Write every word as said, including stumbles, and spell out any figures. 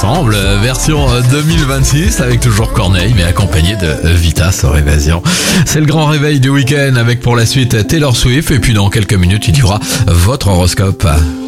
ensemble, version deux mille vingt-six avec toujours Corneille mais accompagné de Vita sur Évasion. C'est le grand réveil du week-end avec pour la suite Taylor Swift et puis dans quelques minutes il y aura votre horoscope.